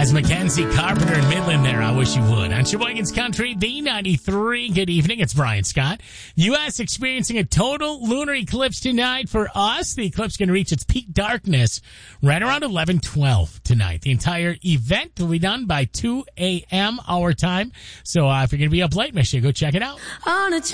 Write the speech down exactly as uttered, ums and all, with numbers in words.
That's Mackenzie Carpenter in Midland there. I wish you would. On Sheboygan's Country, B ninety-three. Good evening. It's Brian Scott. U S experiencing a total lunar eclipse tonight. For us, the eclipse can reach its peak darkness right around eleven twelve tonight. The entire event will be done by two a.m. our time. So uh, if you're going to be up late, make sure you go check it out. On a